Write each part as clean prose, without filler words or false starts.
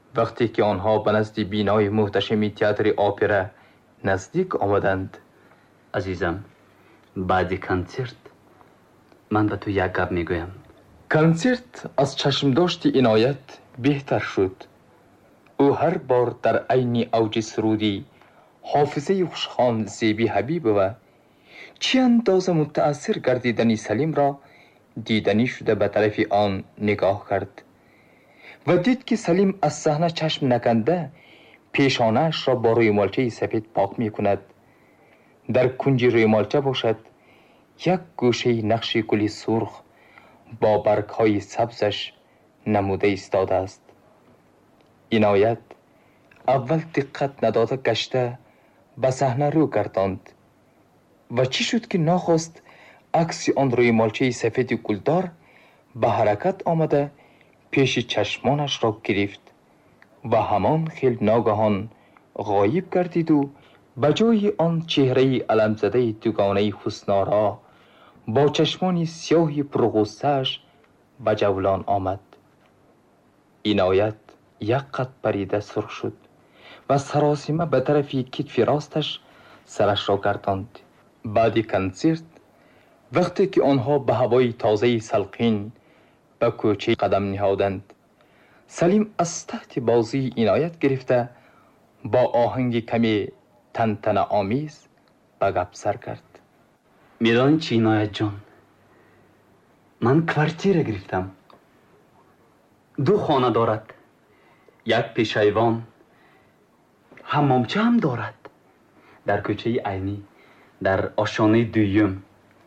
وقتی که آنها به نزد بینای محتشم تئاتر اپرا نزدیک آمدند. عزیزم، بعد کنسرت من به تو یک گپ میگویم. کنسرت از چشم داشت عنایت بهتر شد. او هر بار در عین اوج سرودی حافظه خوشخوان زیبی حبیب و چی اندازه متأثر گردیدنی سلیم را دیدنی شده به طرف آن نگاه کرد و دید که سلیم از صحنه چشم نکنده پیشانه‌اش را با رویمالچه سفید پاک می کند. در کنج رویمالچه باشد یک گوشه نقش گلی سرخ با برگ‌های سبزش نموده ایستاده است. عنایت اول دقت نداده گشته به صحنه رو گرداند و چی شد که ناخست عکس آن رویمالچه سفید گلدار به حرکت آمده پیش چشمانش را گرفت و همان خیل ناگهان غایب گردید و به جای آن چهره علمزده دوگانه حسنارا با چشمان سیاه پرغصه‌اش به جولان آمد. عنایت یک قد پریده سرخ شد و سراسیمه به طرف کتف راستش سرش را گرداند. بعد کنسرت وقتی که آنها به هوای تازه سلقین به کوچه قدم نهادند، سلیم از تحت بازی عنایت گرفته با آهنگ کمی تنتنه آمیز به گپ سر کرد. میدانی چی عنایت جان؟ من کوارتیر گرفتم. 2 خانه دارد، یک پیشایوان، حمامچه هم دارد در کوچه عینی در آشانه دویم.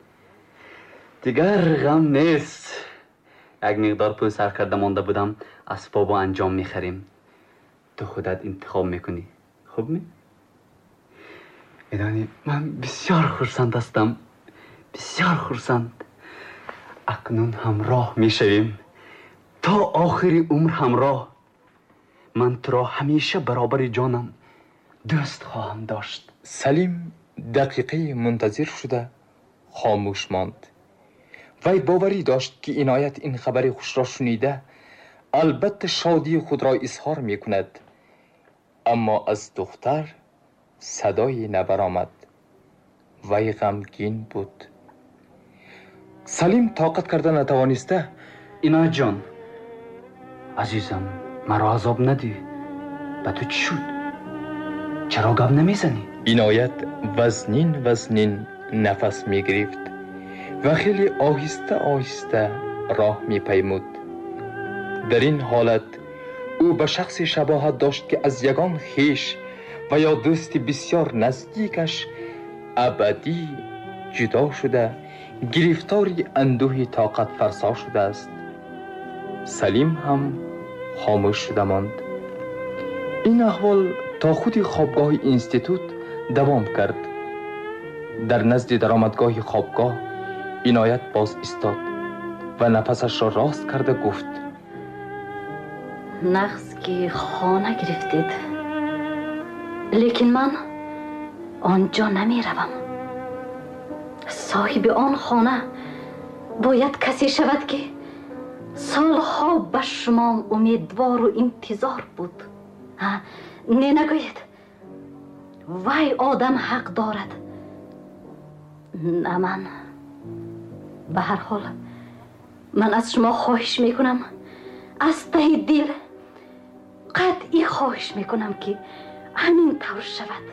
دیگر غم نیست. یک مقدار پول سر کرده مانده بودم، اسباب و انجام میخریم. تو خودت انتخاب میکنی. خوب می؟ میدانی من بسیار خرسند هستم، بسیار خرسند. اکنون همراه میشویم تا آخر عمر همراه. من تو را همیشه برابر جانم دوست خواهم داشت. سلیم دقیقه منتظر شده خاموش ماند. وی باوری داشت که عنایت این خبر خوش را شنیده البته شادی خود را اظهار می کند، اما از دختر صدایی نبرآمد. وی غمگین بود. سلیم طاقت کرده نتوانسته عنایت جان عزیزم، مرا عذاب ندی. به تو چی شد؟ چرا گپ نمیزنی؟ عنایت وزنین نفس می گرفت و خیلی آهسته آهسته راه می پیمود. در این حالت او به شخصی شباهت داشت که از یگان خویش و یا دوست بسیار نزدیکش ابدی جدا شده گرفتاری اندوه طاقت فرسا شده است. سلیم هم خاموش شده ماند. این احوال تا خود خوابگاه اینستیتوت دوام کرد. در نزد درآمدگاه خوابگاه عنایت باز ایستاد و نفسش را راست کرده گفت: نقص که خانه گرفتید، لیکن من آنجا نمی روم. صاحب آن خانه باید کسی شود که سالها به شما امیدوار و انتظار بود. نگوید وای آدم حق دارد. نه، من به هر حال من از شما خواهش میکنم، از ته دل قطعی خواهش میکنم که همین طور شود.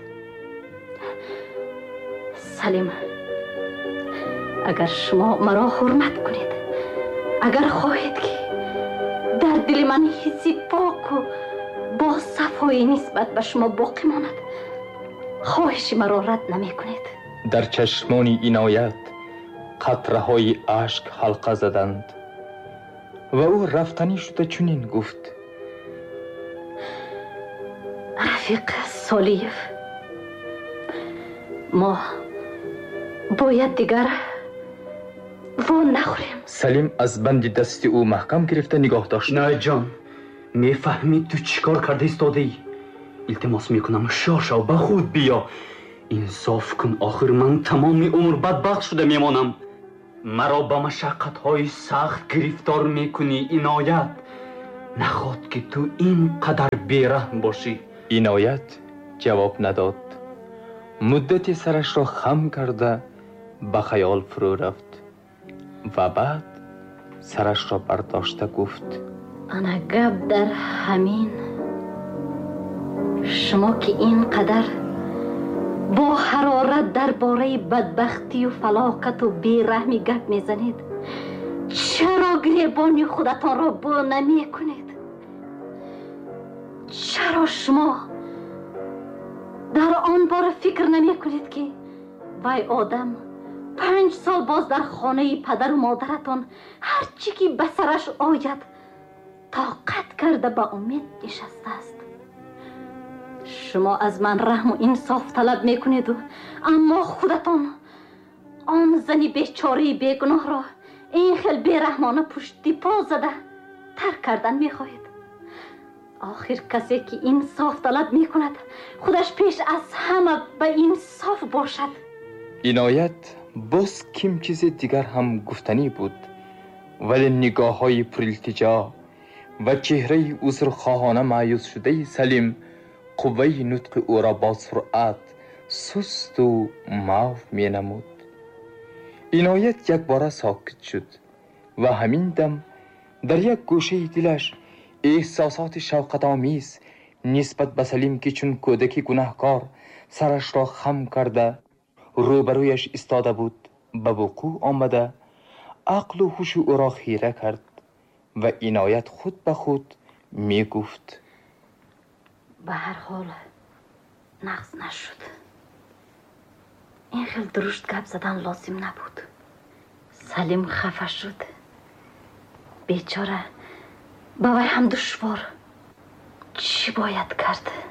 سلیم، اگر شما مرا حرمت کنید، اگر خواهید که در دل من حسی پاک و با صفای نسبت به شما باقی ماند، خواهش مرا رد نمی کنید. در چشمان عنایت قطره‌های اشک حلقه زدند و او رفتنی شده چنین گفت: رفیق سالیف، ما باید دیگر وان نخوریم. سلیم از بند دست او محکم گرفته نگاه داشت. نه جان، میفهمی تو چیکار کرده ایستاده ای؟ التماس میکنم شو به خود بیا. انصاف کن، آخر من تمام عمر بدبخت شده میمانم. مرا با مشقت‌های سخت گرفتار میکنی عنایت. نخواد که تو اینقدر بیرحم باشی. عنایت جواب نداد. مدتی سرش را خم کرده به خیال فرو رفت و بعد سرش را برداشته گفت: انا گپ در همین. شما که اینقدر با حرارت درباره بدبختی و فلاکت و بیرحمی گپ میزنید، چرا گریبانی خودتان را بو نمی کنید؟ چرا شما در آن باره فکر نمی کنید که وای آدم 5 سال باز در خانه پدر و مادرتان هر چی که به سرش آید طاقت کرده به امید نشسته است. شما از من رحم و انصاف طلب میکنید و اما خودتان آن زنی بیچاره بیگناه را این خیل بیرحمانه پشتی پا زده ترک کردن میخواهید. آخر کسی که انصاف طلب میکند خودش پیش از همه به انصاف باشد. عنایت باز کم چیز دیگر هم گفتنی بود، ولی نگاه های پرالتجا و چهره عذرخواهانه مایوس شده سلیم قوه نطق او را با سرعت سست و محو می نمود. عنایت یک باره ساکت شد و همین دم در یک گوشه دلش احساسات شوقت آمیز نسبت به سلیم که چون کودکی گناهکار سرش را خم کرده روبرویش ایستاده بود به وقوع آمده عقل و هوش او را خیره کرد و عنایت خود به خود می گفت: به هر حال نقص نشد. این خیلی درشت گپ زدن لازم نبود. سلیم خفه شد. بیچاره به وی هم دشوار. چی باید کرد؟